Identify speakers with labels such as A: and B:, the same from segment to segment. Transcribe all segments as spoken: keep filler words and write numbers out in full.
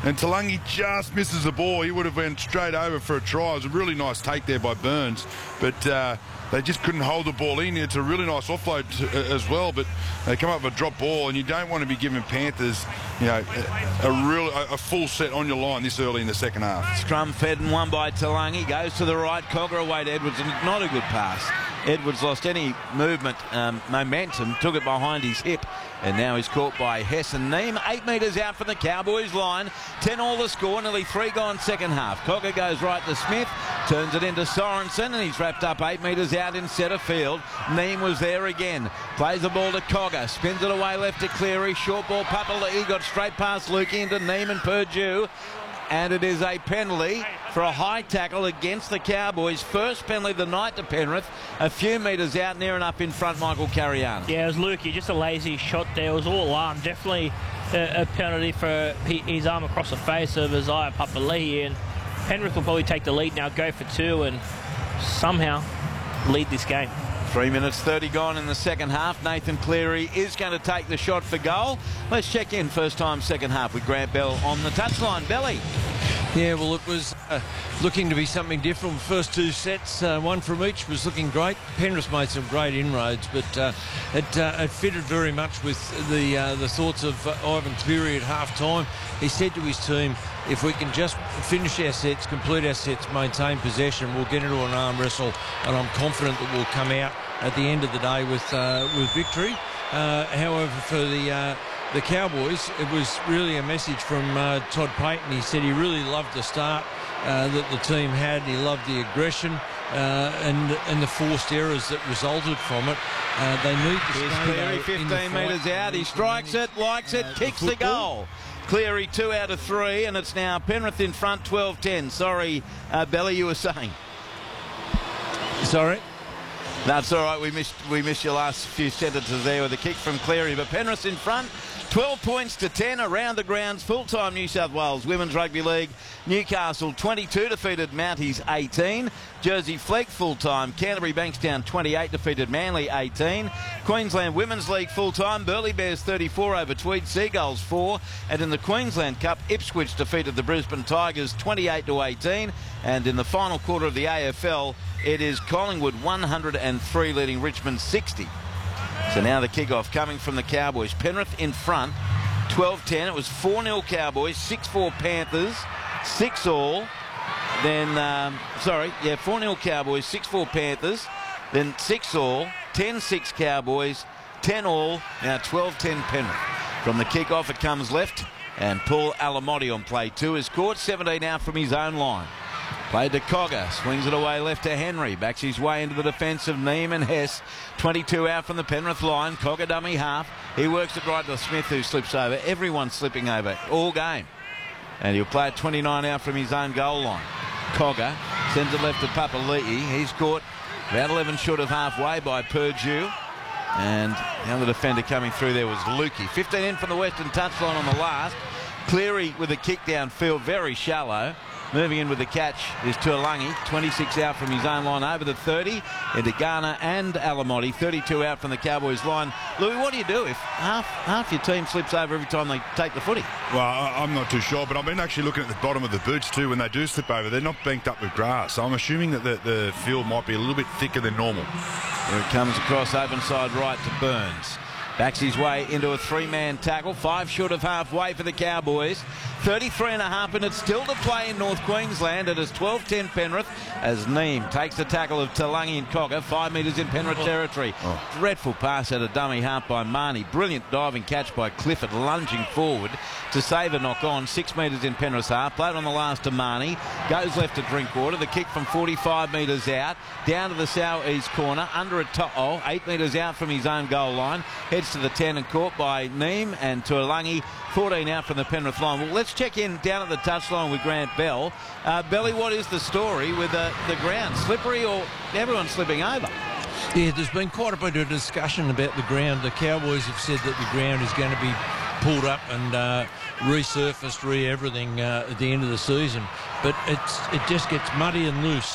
A: and Talangi just misses the ball. He would have went straight over for a try. It was a really nice take there by Burns, but uh, they just couldn't hold the ball in. It's a really nice offload to, uh, as well, but they come up with a drop ball, and you don't want to be giving Panthers, you know, a, a real a, a full set on your line this early in the second half.
B: Scrum fed and won by Talangi. Goes to the right. Cogger away to Edwards, and not a good pass. Edwards lost any movement, um, momentum, took it behind his hip, and now he's caught by Hess and Neem. Eight metres out from the Cowboys line. Ten all the score, nearly three gone second half. Cogger goes right to Smith, turns it into Sorensen, and he's wrapped up eight metres out in centre field. Neem was there again. Plays the ball to Cogger, spins it away left to Cleary. Short ball, Papali'i got straight past Lukey into Neem and Purdue. And it is a penalty for a high tackle against the Cowboys. First penalty of the night to Penrith. A few metres out, near enough in front, Michael Cariano.
C: Yeah, it was Lukey, just a lazy shot there. It was all arm. Definitely a, a penalty for his arm across the face of Isaiah Papali'i. And Penrith will probably take the lead now, go for two, and somehow lead this game.
B: Three minutes thirty gone in the second half. Nathan Cleary is going to take the shot for goal. Let's check in first time second half with Grant Bell on the touchline. Belly.
D: Yeah, well, it was uh, looking to be something different. First two sets, uh, one from each, was looking great. Penrith made some great inroads, but uh, it, uh, it fitted very much with the uh, the thoughts of uh, Ivan Cleary at half-time. He said to his team, if we can just finish our sets, complete our sets, maintain possession, we'll get into an arm wrestle, and I'm confident that we'll come out at the end of the day with uh, with victory. Uh, however, for the uh, the Cowboys, it was really a message from uh, Todd Payton. He said he really loved the start uh, that the team had. He loved the aggression uh, and and the forced errors that resulted from it. Uh, they need to
B: Here's
D: stay
B: Cleary, fifteen metres out. He strikes it, likes it,
D: uh,
B: kicks
D: the
B: the goal. Cleary two out of three, and it's now Penrith in front, twelve ten. Sorry, uh, Belly, you were saying.
D: Sorry?
B: That's all right. We missed we missed your last few sentences there with a kick from Cleary. But Penrith in front, twelve points to ten around the grounds. Full-time New South Wales Women's Rugby League. Newcastle twenty-two defeated Mounties eighteen. Jersey Flegg full-time. Canterbury Bankstown twenty-eight defeated Manly eighteen. Queensland Women's League full-time. Burleigh Bears thirty-four over Tweed Seagulls four. And in the Queensland Cup, Ipswich defeated the Brisbane Tigers twenty-eight to eighteen. And in the final quarter of the A F L, it is Collingwood one hundred three leading Richmond sixty. So now the kick-off coming from the Cowboys. Penrith in front, twelve ten. It was four nil Cowboys, six four Panthers, six all. Then, um, sorry, yeah, four nil Cowboys, six four Panthers, then six all, ten six Cowboys, ten all, now twelve ten Penrith. From the kick-off, it comes left, and Paul Alamotti on play two is caught, seventeen out from his own line. Played to Cogger, swings it away left to Henry, backs his way into the defence of Neem and Hess. twenty-two out from the Penrith line, Cogger dummy half. He works it right to Smith, who slips over. Everyone's slipping over all game. And he'll play it twenty-nine out from his own goal line. Cogger sends it left to Papali'i. He's caught about eleven short of halfway by Purdue. And the other defender coming through there was Lukey. fifteen in from the Western touchline on the last. Cleary with a kick downfield, very shallow. Moving in with the catch is Tuolangi, twenty-six out from his own line over the thirty, into Garner and Alamotti, thirty-two out from the Cowboys line. Louis, what do you do if half half your team slips over every time they take the footy?
A: Well, I'm not too sure, but I've been actually looking at the bottom of the boots too. When they do slip over, they're not banked up with grass. So I'm assuming that the, the field might be a little bit thicker than normal.
B: Here it comes across open side right to Burns. Backs his way into a three-man tackle, five short of halfway for the Cowboys. thirty-three and a half minutes still to play in North Queensland. It is twelve ten Penrith as Neem takes the tackle of Talangi and Cogger, five metres in Penrith territory. Oh. Dreadful pass at a dummy half by Marnie. Brilliant diving catch by Clifford, lunging forward to save a knock on, six metres in Penrith's half. Played on the last to Marnie. Goes left to Drinkwater. The kick from forty-five metres out, down to the south-east corner, under a To'o, eight metres out from his own goal line. Heads to the ten and caught by Neem and Tuolangi, fourteen out from the Penrith line. Well, let's check in down at the touchline with Grant Bell. Uh, Belly, what is the story with the, the ground? Slippery or everyone's slipping over?
D: Yeah, there's been quite a bit of discussion about the ground. The Cowboys have said that the ground is going to be pulled up and uh, resurfaced, re-everything uh, at the end of the season. But it's it just gets muddy and loose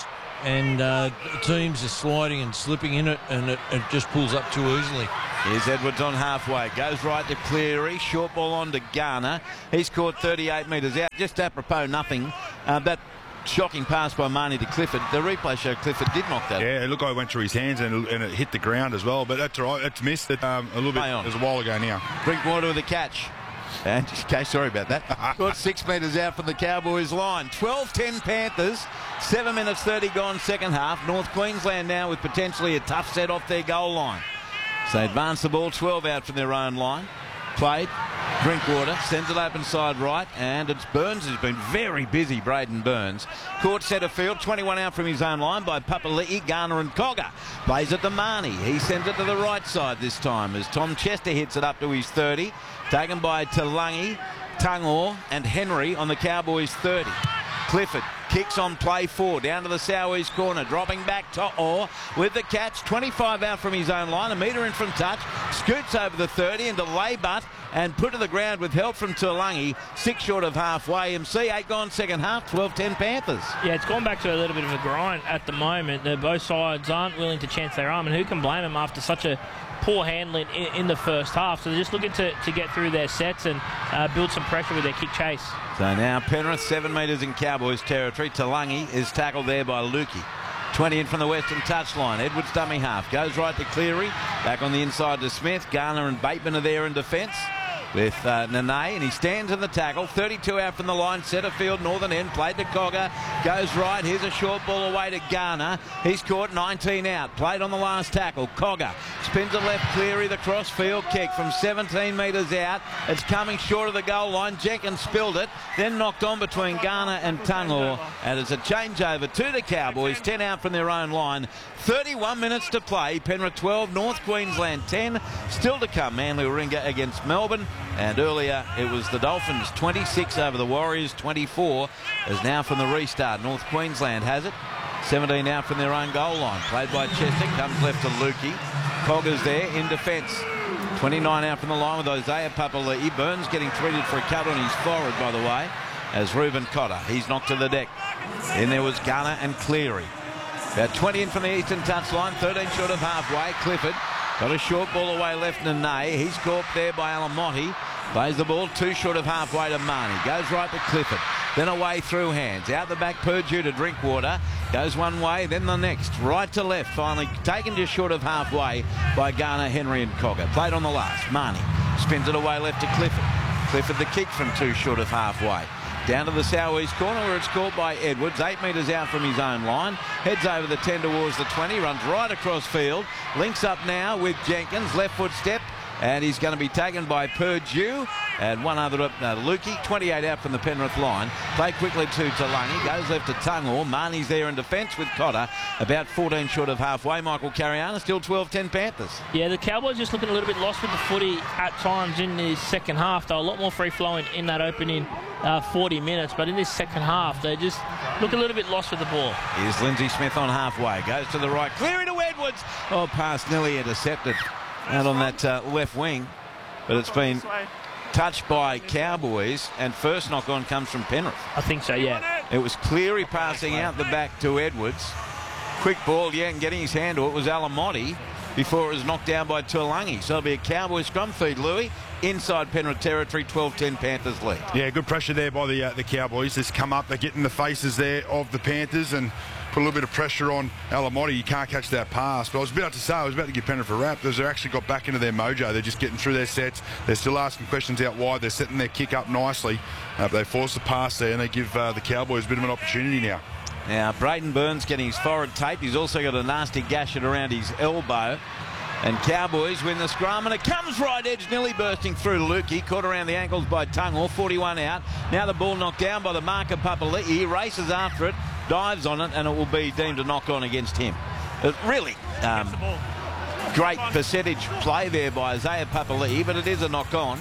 D: and uh, teams are sliding and slipping in it, and it, it just pulls up too easily.
B: Here's Edwards on halfway. Goes right to Cleary. Short ball on to Garner. He's caught thirty-eight metres out. Just apropos nothing. Uh, that shocking pass by Marnie to Clifford. The replay showed Clifford did knock that.
A: Yeah, it looked like it went through his hands and, and it hit the ground as well. But that's all right. It's missed it um, a little bit. It was a while ago now.
B: Drinkwater with a catch. And okay, sorry about that. Got six metres out from the Cowboys line. twelve ten Panthers. seven minutes thirty gone second half. North Queensland now with potentially a tough set off their goal line. So they advance the ball, twelve out from their own line. Played. Drinkwater sends it open side right, and it's Burns who's been very busy, Braden Burns. Caught centre field, twenty-one out from his own line by Papali'i, Garner and Cogger. Plays it to Marnie. He sends it to the right side this time as Tom Chester hits it up to his thirty. Taken by Talangi, Tungor and Henry on the Cowboys thirty. Clifford kicks on play four, down to the southeast corner, dropping back to Orr with the catch, twenty-five out from his own line, a metre in from touch, scoots over the thirty into Laybutt and put to the ground with help from Talangi, six short of halfway. M C, eight gone second half, twelve ten Panthers.
C: Yeah, it's gone back to a little bit of a grind at the moment. Uh, both sides aren't willing to chance their arm, and who can blame them after such a poor handling in, in the first half? So they're just looking to, to get through their sets and uh, build some pressure with their kick chase.
B: So now Penrith, seven metres in Cowboys territory. Talangi is tackled there by Lukey. twenty in from the western touchline. Edwards dummy half. Goes right to Cleary. Back on the inside to Smith. Garner and Bateman are there in defence with uh, Nene, and he stands in the tackle. thirty-two out from the line. Centre field, northern end. Played to Cogger. Goes right. Here's a short ball away to Garner. He's caught nineteen out. Played on the last tackle. Cogger spins it left. Cleary, the cross field kick from seventeen metres out. It's coming short of the goal line. Jenkins spilled it. Then knocked on between Garner and Tungor. And it's a changeover to the Cowboys. ten out from their own line. thirty-one minutes to play. Penrith twelve, North Queensland ten. Still to come. Manly Warringah against Melbourne. And earlier it was the Dolphins twenty-six over the Warriors twenty-four. As now from the restart, North Queensland has it. seventeen out from their own goal line. Played by Chester, comes left to Lukey. Cogger's there in defence. twenty-nine out from the line with Isaiah Papali'i. Burns getting treated for a cut on his forehead, by the way, as Reuben Cotter. He's knocked to the deck. Then there was Garner and Cleary. About twenty in from the eastern touchline, thirteen short of halfway. Clifford got a short ball away left Nene. He's caught there by Alamotti. Plays the ball two short of halfway to Marnie. Goes right to Clifford. Then away through hands. Out the back, Purdue to Drinkwater. Goes one way, then the next. Right to left. Finally taken just short of halfway by Garner, Henry and Cogger. Played on the last. Marnie spins it away left to Clifford. Clifford the kick from two short of halfway. Down to the southeast corner where it's caught by Edwards. Eight metres out from his own line. Heads over the ten towards the twenty. Runs right across field. Links up now with Jenkins. Left foot step. And he's going to be taken by Purdue. And one other up, uh, Lukey. twenty-eight out from the Penrith line. Play quickly to Talangi. Goes left to Tungor. Marnie's there in defence with Cotter. About fourteen short of halfway. Michael Cariana. Still twelve ten Panthers.
C: Yeah, the Cowboys just looking a little bit lost with the footy at times in the second half. They were a lot more free-flowing in that opening uh, forty minutes. But in this second half, they just look a little bit lost with the ball.
B: Here's Lindsay Smith on halfway. Goes to the right. Clearing to Edwards. Oh, pass nearly intercepted out on that uh, left wing. But it's been touched by Cowboys, and first knock on comes from Penrith.
C: I think so, yeah.
B: It was Cleary passing out the back to Edwards. Quick ball, yeah, and getting his hand to it was Alamotti before it was knocked down by Talangi. So it'll be a Cowboys scrum feed, Louis. Inside Penrith territory, twelve ten Panthers lead.
A: Yeah, good pressure there by the uh, the Cowboys. Just come up, they're getting the faces there of the Panthers and put a little bit of pressure on Alamotti. You can't catch that pass. But I was about to say, I was about to give Penrith a wrap, because they've actually got back into their mojo. They're just getting through their sets. They're still asking questions out wide. They're setting their kick up nicely. Uh, but they force the pass there, and they give uh, the Cowboys a bit of an opportunity now.
B: Now, Braden Burns getting his forehead taped. He's also got a nasty gash around his elbow. And Cowboys win the scrum, and it comes right edge, nearly bursting through Lukey. Caught around the ankles by Tungor, forty-one out. Now the ball knocked down by the marker Papali'i. He races after it, dives on it, and it will be deemed a knock on against him. It really um, great percentage play there by Isaiah Papali'i, but it is a knock on.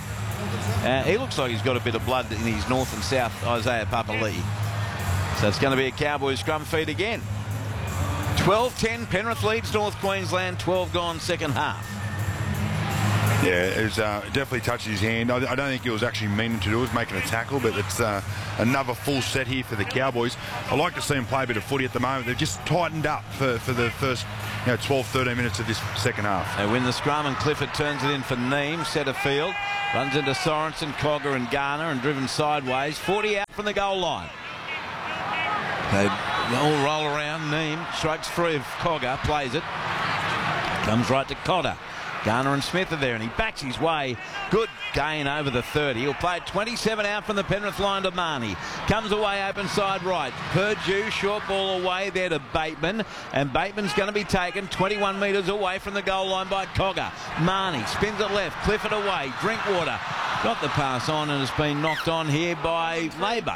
B: Uh, he looks like he's got a bit of blood in his north and south, Isaiah Papali'i. So it's going to be a Cowboys scrum feed again. twelve ten, Penrith leads North Queensland, twelve gone second half.
A: Yeah, it was, uh, definitely touched his hand. I, I don't think he was actually meaning to do it, he was making a tackle, but it's uh, another full set here for the Cowboys. I like to see them play a bit of footy at the moment. They've just tightened up for, for the first you know, twelve, thirteen minutes of this second half.
B: They win the scrum and Clifford turns it in for Neem, centre field. Runs into Sorensen, Cogger and Garner and driven sideways. forty out from the goal line. They all roll around. Neem strikes free of Cogger, plays it. Comes right to Cotter. Garner and Smith are there and he backs his way. Good gain over the thirty. He'll play it twenty-seven out from the Penrith line to Marnie. Comes away open side right. Purdue, short ball away there to Bateman. And Bateman's going to be taken twenty-one metres away from the goal line by Cogger. Marnie spins it left. Clifford away. Drinkwater got the pass on and has been knocked on here by Laybutt.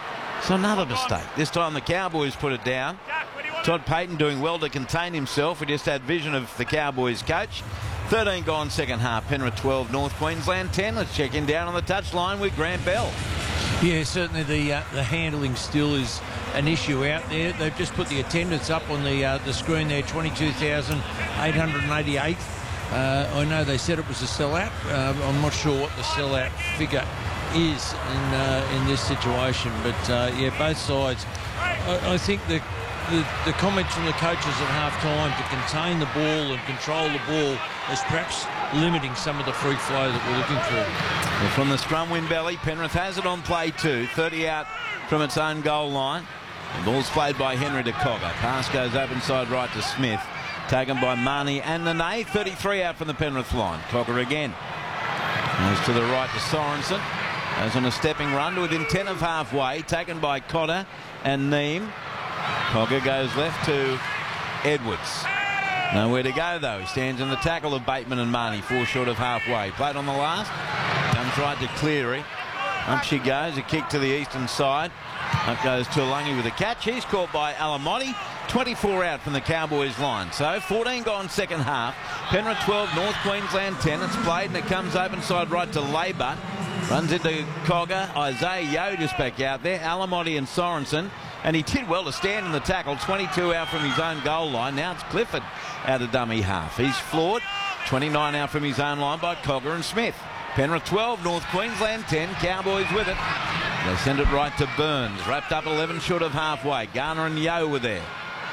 B: So another mistake. This time the Cowboys put it down. Todd Payton doing well to contain himself. We just had vision of the Cowboys coach. thirteen gone second half. Penrith twelve, North Queensland ten. Let's check in down on the touchline with Grant Bell.
D: Yeah, certainly the uh, the handling still is an issue out there. They've just put the attendance up on the uh, the screen there, twenty-two thousand eight hundred eighty-eight. Uh, I know they said it was a sellout. Uh, I'm not sure what the sellout figure is in uh, in this situation, but uh, yeah, both sides. I, I think the The, the comments from the coaches at half-time to contain the ball and control the ball is perhaps limiting some of the free flow that we're looking for.
B: Well, from the scrum win belly, Penrith has it on play too. thirty out from its own goal line. The ball's played by Henry to Cogger. Pass goes open side right to Smith. Taken by Marnie and Nene. thirty-three out from the Penrith line. Cogger again. Goes to the right to Sorensen. Goes on a stepping run to within ten of halfway. Taken by Cotter and Neem. Cogger goes left to Edwards. Nowhere to go though. He stands in the tackle of Bateman and Marnie. Four short of halfway. Played on the last. Comes right to Cleary. Up she goes. A kick to the eastern side. Up goes Tuolungi with a catch. He's caught by Alamotti. twenty-four out from the Cowboys line. So fourteen gone second half. Penrith twelve, North Queensland ten. It's played and it comes open side right to Laybutt. Runs into Cogger. Isaiah Yeo just back out there. Alamotti and Sorensen. And he did well to stand in the tackle. twenty-two out from his own goal line. Now it's Clifford out of dummy half. He's floored. twenty-nine out from his own line by Cogger and Smith. Penrith twelve, North Queensland ten. Cowboys with it. They send it right to Burns. Wrapped up eleven short of halfway. Garner and Yeo were there.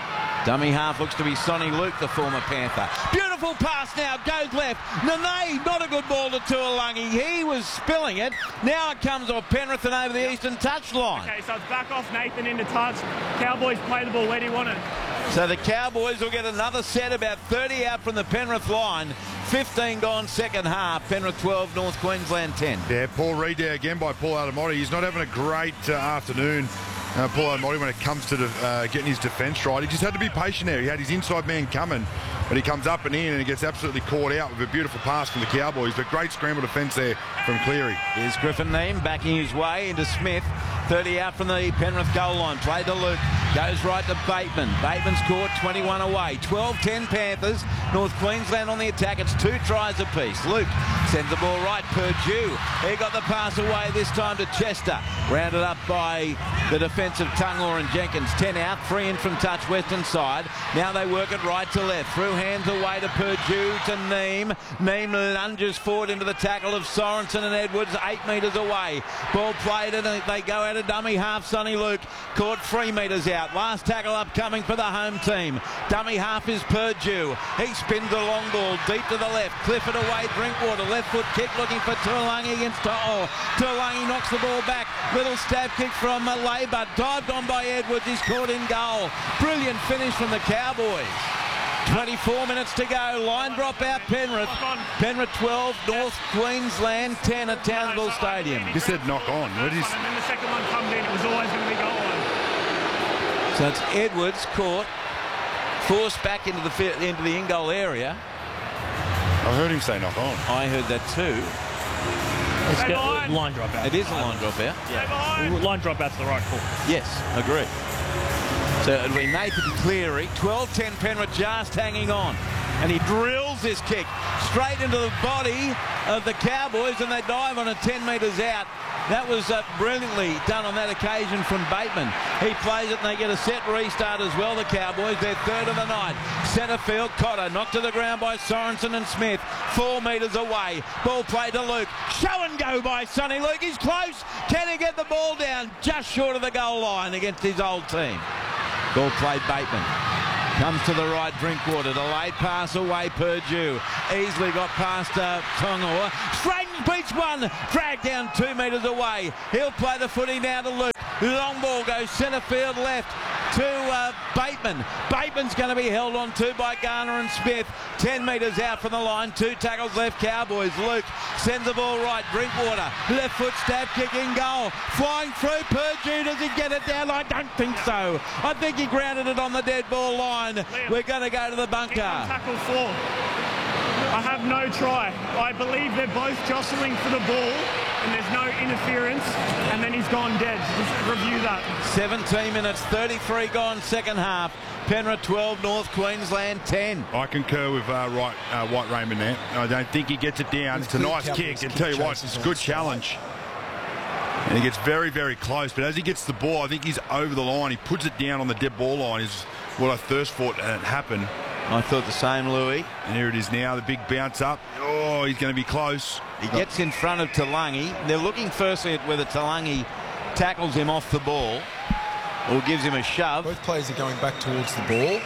B: Dummy half looks to be Sonny Luke, the former Panther. Beautiful pass now, goes left. Nene, not a good ball to Tuolungi. He was spilling it. Now it comes off Penrith and over the eastern touchline.
E: Okay, so it's back off Nathan into touch. Cowboys play the ball. Where do you want it?
B: So the Cowboys will get another set, about thirty out from the Penrith line. fifteen gone second half. Penrith twelve, North Queensland ten.
A: Yeah, Paul Reid there again by Paul Alamotti. He's not having a great uh, afternoon. Uh, Paul Alamotti, when it comes to the, uh, getting his defence right, he just had to be patient there. He had his inside man coming, but he comes up and in and he gets absolutely caught out with a beautiful pass from the Cowboys. But great scramble defence there from Cleary.
B: Here's Griffin Neem backing his way into Smith. thirty out from the Penrith goal line. Play to Luke. Goes right to Bateman. Bateman's caught, twenty-one away. twelve ten Panthers. North Queensland on the attack. It's two tries apiece. Luke sends the ball right. Purdue. He got the pass away this time to Chester. Rounded up by the defensive Tunglaw and Jenkins. ten out. Three in from touch western side. Now they work it right to left. Through hands away to Purdue to Neem. Neem lunges forward into the tackle of Sorensen and Edwards. Eight metres away. Ball played and they go out of dummy half. Sonny Luke caught three metres out. Last tackle upcoming for the home team. Dummy half is Purdue. He spins the long ball deep to the left. Clifford away. Drinkwater. Left foot kick looking for Tuolungi against Oh. Tuolungi knocks the ball back. Little stab kick from Laybutt. Dived on by Edwards. He's caught in goal. Brilliant finish from the Cowboys. twenty-four minutes to go. Line drop out Penrith. Penrith twelve, North Queensland ten at Townsville Stadium.
A: He said knock on. What is...
E: And then the second one comes in. It was always going to be goal line.
B: So it's Edwards caught, forced back into the into the in-goal area.
A: I heard him say knock on.
B: I heard that too.
C: It's got line drop out.
B: It is a line drop out.
C: Yeah. Line drop out's the right call.
B: Yes, agree. So it'll be Nathan Cleary. twelve ten Penrith just hanging on. and he drills this kick straight into the body of the Cowboys, and they dive on it ten metres out. That was uh, brilliantly done on that occasion from Bateman. He plays it and they get a set restart as well, the Cowboys. They're third of the night. Centre field, Cotter knocked to the ground by Sorensen and Smith. Four metres away. Ball played to Luke. Show and go by Sonny Luke. He's close. Can he get the ball down? Just short of the goal line against his old team. Ball played Bateman. Comes to the right, Drinkwater. Delayed pass away, Purdue. Easily got past uh, Tonga. Straight beats one. Dragged down two metres away. He'll play the footy now to Luke. Long ball goes centre field left to uh, Bateman. Bateman's going to be held on to by Garner and Smith. ten metres out from the line. Two tackles left, Cowboys. Luke sends the ball right. Drinkwater. Left foot stab kick in goal. Flying through Purdue. Does he get it down? I don't think so. I think he grounded it on the dead ball line.
E: Liam,
B: we're going to go to the bunker.
E: Tackle four. I have no try. I believe they're both jostling for the ball and there's no interference, and then he's gone dead. Just review that.
B: seventeen minutes, thirty-three gone, second half. Penrith twelve, North Queensland ten.
A: I concur with uh, right, uh, White Raymond there. I don't think he gets it down. It's a nice kick, and tell you what, it's a good challenge. And he gets very, very close, but as he gets the ball, I think he's over the line. He puts it down on the dead ball line, is what I thirst for to happen.
B: I thought the same, Louis.
A: And here it is now, the big bounce up. Oh, he's going to be close.
B: He gets in front of Talangi. They're looking firstly at whether Talangi tackles him off the ball or gives him a shove.
F: Both players are going back towards the ball.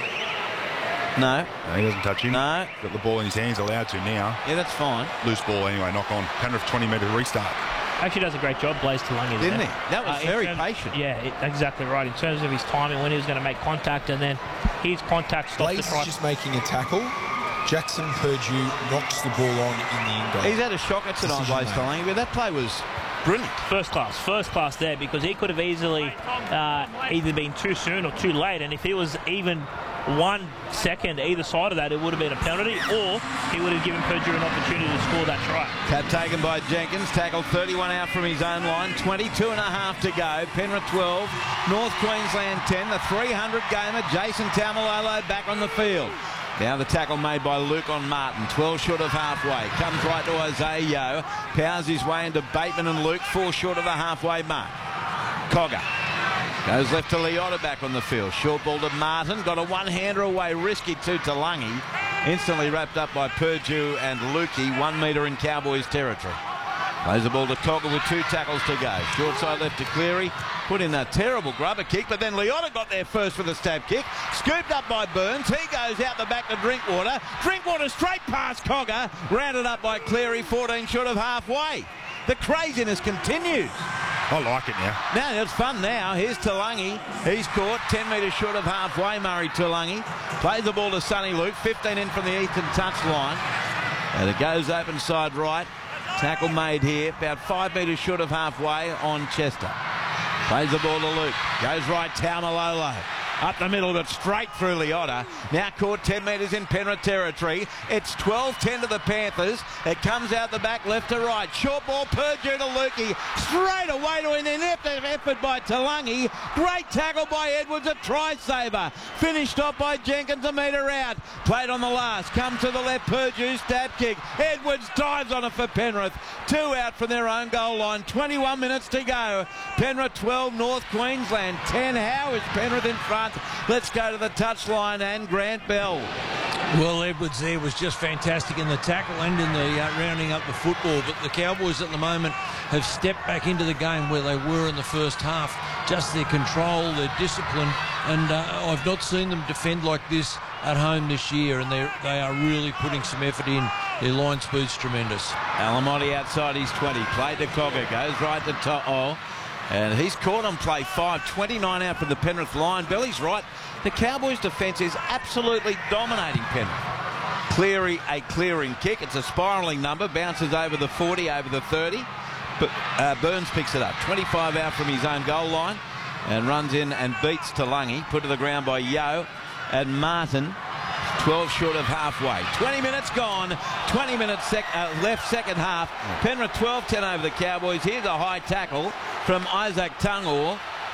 B: No.
A: No, he doesn't touch him.
B: No.
A: Got the ball in his hands, allowed to now.
B: Yeah, that's fine.
A: Loose ball anyway, knock on. Penrith twenty metre restart.
C: Actually does a great job, Blaze Talangi.
B: Didn't
C: there.
B: he? That was
C: Uh, in
B: very
C: terms-
B: patient.
C: Yeah, it, exactly right. In terms of his timing, when he was going to make contact, and then his contact stopped
F: Blaze
C: the try.
F: is just making a tackle. Jackson Purdue knocks the ball on in the end goal.
B: He's had a shocker tonight,
F: Decision
B: Blaze
F: made.
B: Talangi, but that play was brilliant.
C: First class, first class there, because he could have easily uh, either been too soon or too late, and if he was even one second either side of that, it would have been a penalty, or he would have given Purdue an opportunity to score that try.
B: Tap taken by Jenkins, tackled thirty-one out from his own line, twenty-two and a half to go. Penrith twelve, North Queensland ten, the three hundred gamer, Jason Taumalolo back on the field. Now the tackle made by Luke on Martin, twelve short of halfway. Comes right to Isaiah Yeo, powers his way into Bateman and Luke, four short of the halfway mark. Cogger goes left to Leota back on the field. Short ball to Martin, got a one-hander away, risky to Talangi. Instantly wrapped up by Purdue and Lukey, one metre in Cowboys territory. Plays the ball to Cogger with two tackles to go. Short side left to Cleary. Put in that terrible grubber kick, but then Leota got there first with a stab kick. Scooped up by Burns. He goes out the back to Drinkwater. Drinkwater straight past Cogger. Rounded up by Cleary, fourteen short of halfway. The craziness continues.
A: I like it now.
B: Now it's fun now. Here's Talangi. He's caught ten metres short of halfway, Murray Talangi. Plays the ball to Sonny Luke. fifteen in from the Ethan touch line. And it goes open side right. Tackle made here, about five metres short of halfway on Chester. Plays the ball to Luke. Goes right, Taumalolo. Up the middle, but straight through Leota. Now caught ten metres in Penrith territory. It's twelve ten to the Panthers. It comes out the back, left to right. Short ball, Purdue to Lukey. Straight away to an inept effort by Talangi. Great tackle by Edwards, a try saver. Finished off by Jenkins, a metre out. Played on the last. Comes to the left, Purdue, stab kick. Edwards dives on it for Penrith. Two out from their own goal line. twenty-one minutes to go. Penrith twelve, North Queensland ten. How is Penrith in front? Let's go to the touchline and Grant Bell.
D: Well, Edwards there was just fantastic in the tackle and in the uh, rounding up the football, but the Cowboys at the moment have stepped back into the game where they were in the first half. Just their control, their discipline, and uh, I've not seen them defend like this at home this year, and they they are really putting some effort in. Their line speed's tremendous.
B: Alamotti outside his twenty. Played to Cogger. Goes right to To'o. And he's caught on play five. twenty-nine out for the Penrith line. Belly's right. The Cowboys' defence is absolutely dominating Penrith. Cleary, a clearing kick. It's a spiralling number. Bounces over the forty, over the thirty. But uh, Burns picks it up. twenty-five out from his own goal line. And runs in and beats Talangi. Put to the ground by Yeo. And Martin, twelve short of halfway. twenty minutes gone. twenty minutes sec uh, left, second half. Penrith twelve ten over the Cowboys. Here's a high tackle from Isaac Tungor.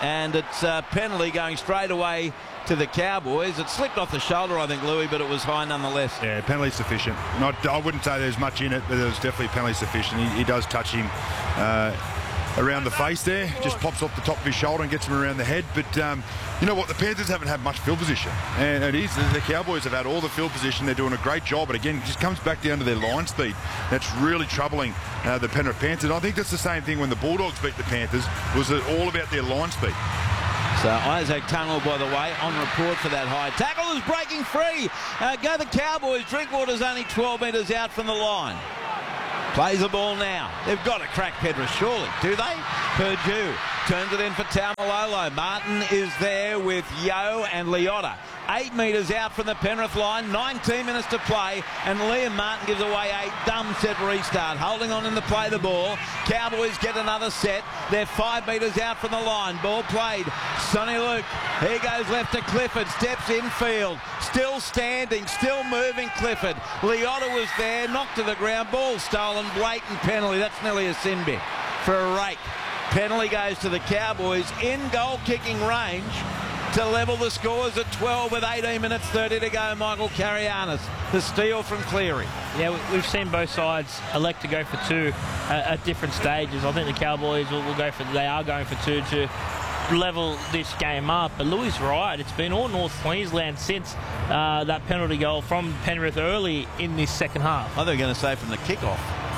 B: and it's a penalty going straight away to the Cowboys. It slipped off the shoulder, I think, Louis, but it was high nonetheless.
A: Yeah, penalty sufficient. Not, I wouldn't say there's much in it, but there was definitely penalty sufficient. He, he does touch him uh, around the face there, just pops off the top of his shoulder and gets him around the head. But um, you know what? The Panthers haven't had much field position, and it is the Cowboys have had all the field position. They're doing a great job, but again, it just comes back down to their line speed. That's really troubling uh, the Penrith Panthers. I think that's the same thing when the Bulldogs beat the Panthers. It was all about their line speed.
B: So Isaac Tunnell, by the way, on report for that high tackle, is breaking free. Uh, go the Cowboys. Drinkwater's only twelve metres out from the line. Plays the ball now. They've got to crack Penrith, surely. Do they? Purdue turns it in for Taumalolo. Martin is there with Yeo and Leota. Eight metres out from the Penrith line. nineteen minutes to play. And Liam Martin gives away a dumb set restart. Holding on in the play the ball. Cowboys get another set. They're five metres out from the line. Ball played. Sonny Luke. Here goes left to Clifford. Steps infield. Still standing. Still moving Clifford. Leota was there. Knocked to the ground. Ball stolen. Blatant penalty. That's nearly a sin bin for a rake. Penalty goes to the Cowboys in goal kicking range to level the scores at twelve with eighteen minutes thirty to go. Michael Carianis, the steal from Cleary.
C: Yeah, we've seen both sides elect to go for two at, at different stages. I think the Cowboys will, will go for, they are going for two to level this game up. But Louis is right, it's been all North Queensland since uh, that penalty goal from Penrith early in this second half.
B: I thought they were going to say from the kickoff.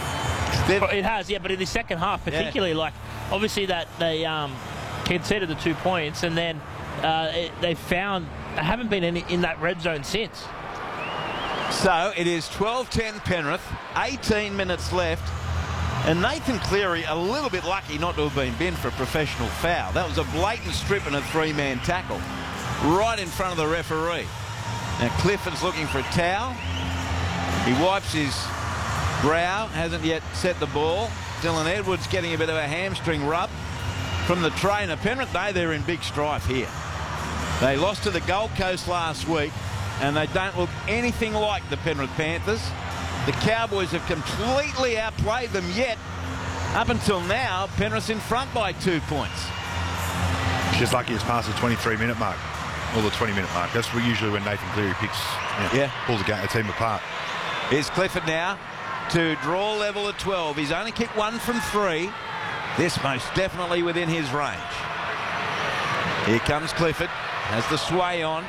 C: It has, yeah, but in the second half particularly, yeah. Like obviously that they um, conceded the two points and then uh, it, they found they haven't been in, in that red zone since.
B: So it is twelve ten Penrith, eighteen minutes left, and Nathan Cleary a little bit lucky not to have been binned for a professional foul. That was a blatant strip and a three-man tackle right in front of the referee. Now Clifford's looking for a towel. He wipes his brow, hasn't yet set the ball. Dylan Edwards getting a bit of a hamstring rub from the trainer. Penrith, they, they're in big strife here. They lost to the Gold Coast last week, and they don't look anything like the Penrith Panthers. The Cowboys have completely outplayed them, yet up until now, Penrith's in front by two points.
A: Just lucky it's past the twenty-three minute mark, or the twenty minute mark. That's usually when Nathan Cleary picks, you know,
B: yeah.
A: pulls the, game, the team apart.
B: Here's Clifford now to draw level at twelve. He's only kicked one from three. This most definitely within his range. Here comes Clifford. Has the sway on.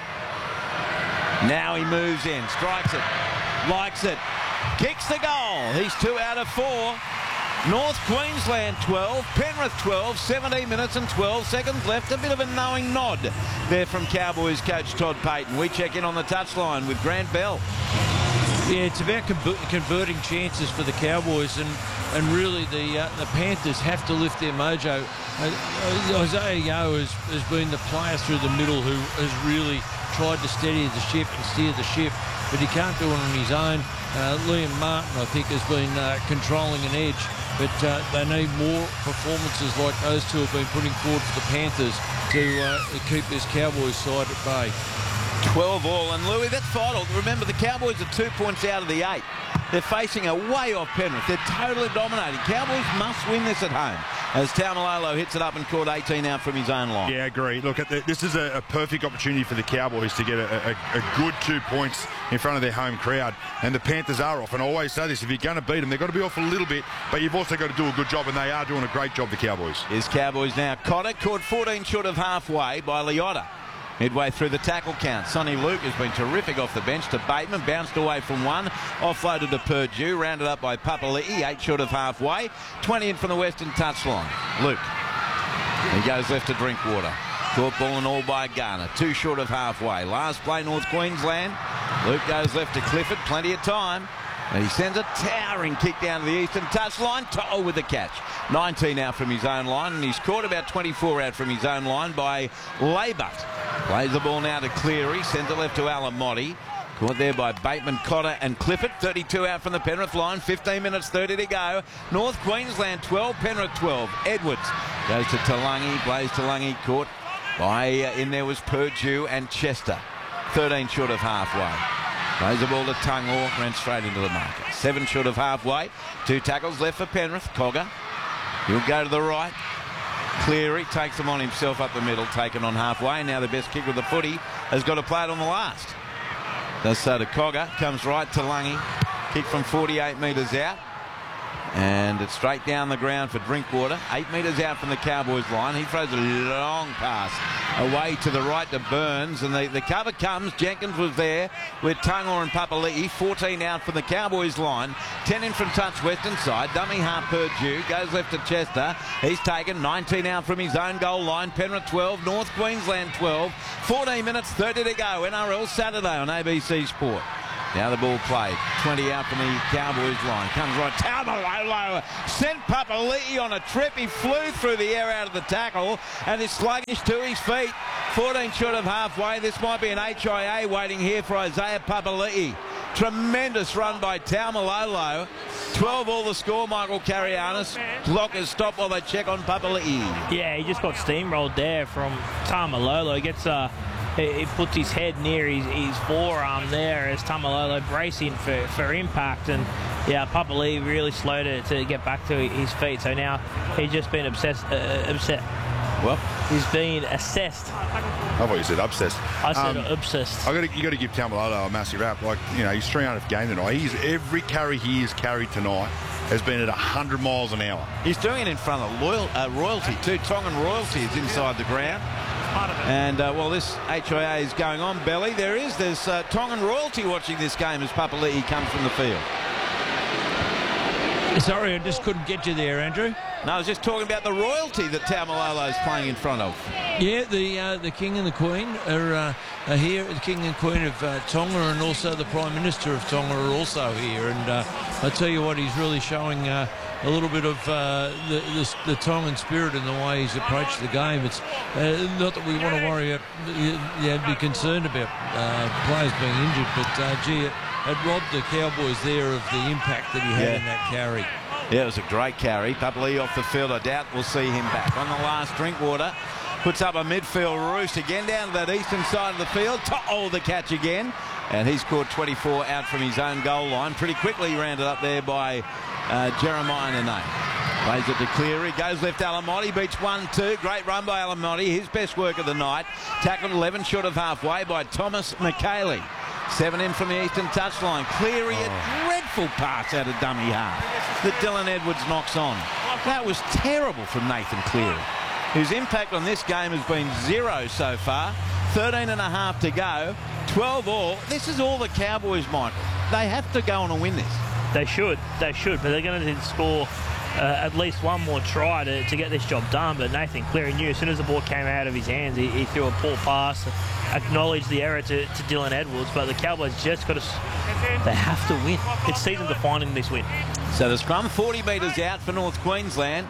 B: Now he moves in. Strikes it. Likes it. Kicks the goal. He's two out of four. North Queensland twelve. Penrith twelve. seventeen minutes and twelve seconds left. A bit of a knowing nod there from Cowboys coach Todd Payten. We check in on the touchline with Grant Bell.
D: Yeah, it's about converting chances for the Cowboys, and and really the uh, the Panthers have to lift their mojo. Uh, Isaiah Yeo has, has been the player through the middle who has really tried to steady the ship and steer the ship, but he can't do it on his own. Uh, Liam Martin, I think, has been uh, controlling an edge, but uh, they need more performances like those two have been putting forward for the Panthers to uh, keep this Cowboys side at bay.
B: twelve all, and Louis, that's vital. Remember, the Cowboys are two points out of the eight. They're facing a way off Penrith. They're totally dominating. Cowboys must win this at home. As Taumalolo hits it up and caught eighteen out from his own line.
A: Yeah, I agree. Look, at the, this is a, a perfect opportunity for the Cowboys to get a, a, a good two points in front of their home crowd. And the Panthers are off. And I always say this, if you're going to beat them, they've got to be off a little bit, but you've also got to do a good job, and they are doing a great job, the Cowboys.
B: Here's Cowboys now. Cotter caught fourteen short of halfway by Leota. Midway through the tackle count, Sonny Luke has been terrific off the bench to Bateman, bounced away from one, offloaded to Purdue, rounded up by Papali'i, eight short of halfway, twenty in from the western touchline. Luke, he goes left to Drinkwater, caught ball and all by Garner, two short of halfway. Last play, North Queensland. Luke goes left to Clifford, plenty of time. And he sends a towering kick down to the eastern touchline. To'o with the catch. nineteen out from his own line, and he's caught about twenty-four out from his own line by Laybutt. Plays the ball now to Cleary, sends it left to Alamotti. Caught there by Bateman, Cotter and Clifford. thirty-two out from the Penrith line, fifteen minutes thirty to go. North Queensland twelve, Penrith twelve. Edwards goes to Talangi, Blaze Talangi, caught by, uh, in there was Purdue and Chester. thirteen short of halfway. Plays the ball to Tungor, ran straight into the market. Seven short of halfway. Two tackles left for Penrith. Cogger. He'll go to the right. Cleary takes them on himself up the middle, taken on halfway. Now the best kick with the footy has got to play it on the last. Does so to Cogger, comes right to Lungy. Kick from forty-eight metres out. And it's straight down the ground for Drinkwater. Eight metres out from the Cowboys line. He throws a long pass away to the right to Burns. And the, the cover comes. Jenkins was there with Tungor and Papali'i. fourteen out from the Cowboys line. ten in from touch western side. Dummy half Purdue. Goes left to Chester. He's taken nineteen out from his own goal line. Penrith twelve. North Queensland twelve. fourteen minutes, thirty to go. N R L Saturday on A B C Sport. Now the ball played. twenty out from the Cowboys line. Comes right. Taumalolo sent Papali'i on a trip. He flew through the air out of the tackle and is sluggish to his feet. fourteen short of halfway. This might be an H I A waiting here for Isaiah Papali'i. Tremendous run by Taumalolo. twelve all the score, Michael Carianis. Blockers stop while they check on Papali'i.
C: Yeah, he just got steamrolled there from Taumalolo. He gets a... He puts his head near his, his forearm there as Taumalolo bracing for, for impact. And, yeah, Papali'i really slowed to, to get back to his feet. So now he's just been obsessed. Uh, upset.
A: Well,
C: he's been assessed.
A: I thought you said obsessed.
C: I said
A: um,
C: obsessed.
A: I got to, you got to give Taumalolo a massive rap. Like, you know, he's three hundredth game tonight. He's every carry he has carried tonight has been at one hundred miles an hour.
B: He's doing it in front of loyal, uh, royalty too. Tongan royalty is inside the ground. And, uh, well, this H I A is going on, Belly. There is. There's uh, Tongan royalty watching this game as Papali'i comes from the field.
D: Sorry, I just couldn't get you there, Andrew.
B: No, I was just talking about the royalty that Taumalolo is playing in front of.
D: Yeah, the uh, the King and the Queen are, uh, are here. The King and Queen of uh, Tonga, and also the Prime Minister of Tonga are also here. And uh, I tell you what, he's really showing uh, a little bit of uh, the, the, the Tongan spirit in the way he's approached the game. It's uh, not that we want to worry about, yeah, be concerned about uh, players being injured, but uh, gee, it, it robbed the Cowboys there of the impact that he had
B: Yeah.
D: in that carry.
B: Yeah, it was a great carry. Papali'i off the field. I doubt we'll see him back. On the last, Drinkwater puts up a midfield roost again down to that eastern side of the field. Oh, the catch again. And he's scored twenty-four out from his own goal line. Pretty quickly rounded up there by uh, Jeremiah Nene. Plays it to Cleary. Goes left Alamotti. Beats one two. Great run by Alamotti. His best work of the night. Tackled eleven short of halfway by Thomas McKaylee. Seven in from the eastern touchline. Cleary, oh. a dreadful pass out of dummy half that Dylan Edwards knocks on. That was terrible from Nathan Cleary, whose impact on this game has been zero so far. thirteen and a half to go. twelve all. This is all the Cowboys, Michael. They have to go on and win this.
C: They should. They should. But they're going to need to score uh, at least one more try to, to get this job done. But Nathan Cleary knew as soon as the ball came out of his hands, he, he threw a poor pass, acknowledged the error to, to Dylan Edwards. But the Cowboys just got to... They have to win. It's season defining this win.
B: So the scrum forty metres out for North Queensland.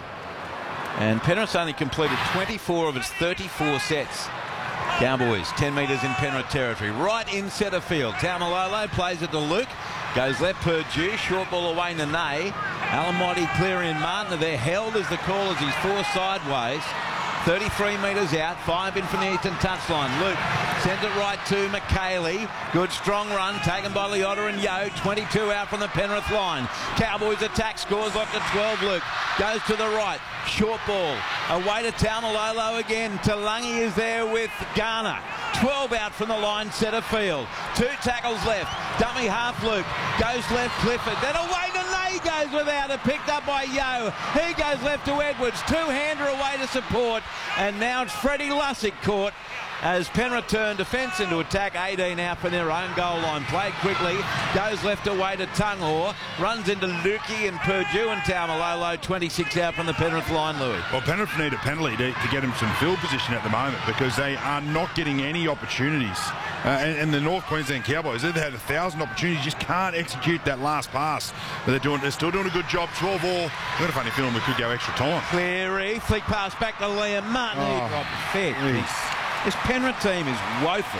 B: And Penrith's only completed twenty-four of its thirty-four sets. Cowboys ten metres in Penrith territory. Right in centre field. Taumalolo plays it to Luke. Goes left Purdue. Short ball away Nene. Alamotti, Cleary and Martin are there. Held as the call as he's four sideways. thirty-three metres out. Five in from the eastern touchline. Luke sends it right to McKaylee. Good strong run taken by Leota and Yo. twenty-two out from the Penrith line. Cowboys attack. Scores up to twelve. Luke goes to the right. Short ball. Away to Taumalolo again. Talangi is there with Garner. twelve out from the line, centre field. Two tackles left. Dummy half Luke. Goes left Clifford. Then away to Ney goes without it. Picked up by Yo. He goes left to Edwards. Two-hander away to support. And now it's Freddie Lussick caught as Penrith turn defence into attack. eighteen out from their own goal line. Played quickly. Goes left away to Tungor. Runs into Lukey and Purdue and Taumalolo. twenty-six out from the Penrith line, Louis.
A: Well, Penrith need a penalty to, to get him some field position at the moment because they are not getting any opportunities. Uh, and, and the North Queensland Cowboys, they've had a thousand opportunities, just can't execute that last pass. But they're doing, they're still doing a good job. twelve all. I've got a funny feeling we could go extra time.
B: Cleary, flick pass back to Liam Martin.
A: Oh,
B: he dropped it fair. This Penrith team is woeful.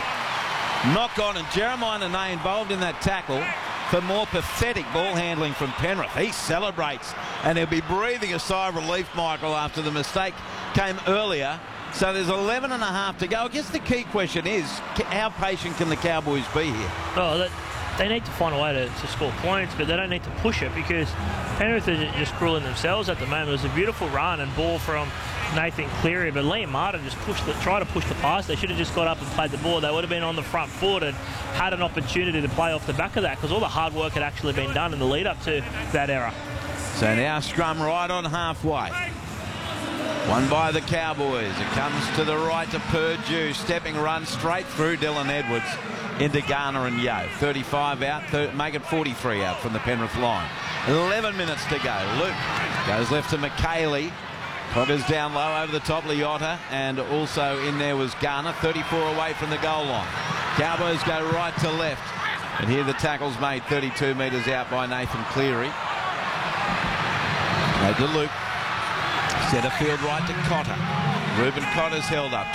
B: Knock on, and Jeremiah Nene involved in that tackle for more pathetic ball handling from Penrith. He celebrates, and he'll be breathing a sigh of relief, Michael, after the mistake came earlier. So there's eleven and a half to go. I guess the key question is, how patient can the Cowboys be here?
C: Oh, that, they need to find a way to, to score points, but they don't need to push it because Penrith are just ruling themselves at the moment. It was a beautiful run and ball from Nathan Cleary, but Liam Martin just pushed the, tried to push the pass. They should have just got up and played the ball. They would have been on the front foot and had an opportunity to play off the back of that, because all the hard work had actually been done in the lead up to that error.
B: So now scrum right on halfway. One by the Cowboys. It comes to the right to Purdue. Stepping run straight through Dylan Edwards into Garner and Yeo. thirty-five out, make it forty-three out from the Penrith line. eleven minutes to go. Luke goes left to McKaylee. Coggers down low over the top, Liotta, and also in there was Garner, thirty-four away from the goal line. Cowboys go right to left, and here the tackle's made thirty-two metres out by Nathan Cleary. Go to Luke. Centre field right to Cotter. Reuben Cotter's held up.